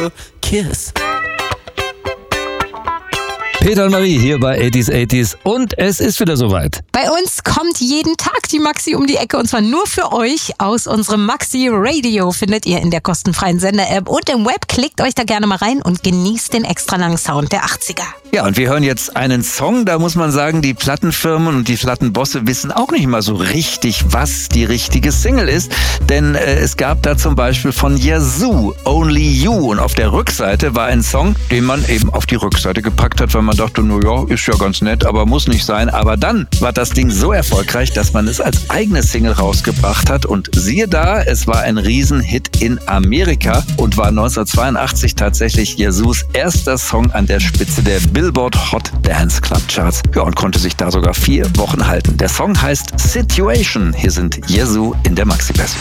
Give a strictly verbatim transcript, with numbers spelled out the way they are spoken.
Here, Kiss. Peter und Marie hier bei achtziger achtziger und es ist wieder soweit. Bei uns kommt jeden Tag die Maxi um die Ecke und zwar nur für euch aus unserem Maxi Radio. Findet ihr in der kostenfreien Sender-App und im Web. Klickt euch da gerne mal rein und genießt den extra langen Sound der achtziger. Ja, und wir hören jetzt einen Song, da muss man sagen, die Plattenfirmen und die Plattenbosse wissen auch nicht mal so richtig, was die richtige Single ist. Denn äh, es gab da zum Beispiel von Yazoo, Only You. Und auf der Rückseite war ein Song, den man eben auf die Rückseite gepackt hat, weil man dachte, na ja, ist ja ganz nett, aber muss nicht sein. Aber dann war das Ding so erfolgreich, dass man es als eigene Single rausgebracht hat. Und siehe da, es war ein Riesenhit in Amerika und war neunzehnhundertzweiundachtzig tatsächlich Yazoos erster Song an der Spitze der Billboard Hot Dance Club Charts. Ja, und konnte sich da sogar vier Wochen halten. Der Song heißt Situation. Hier sind Yazoo in der Maxi-Version.